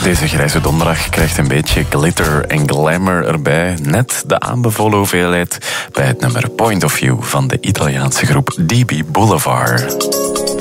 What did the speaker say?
Deze grijze donderdag krijgt een beetje glitter en glamour erbij. Net de aanbevolen hoeveelheid bij het nummer Point of View van de Italiaanse groep DB Boulevard.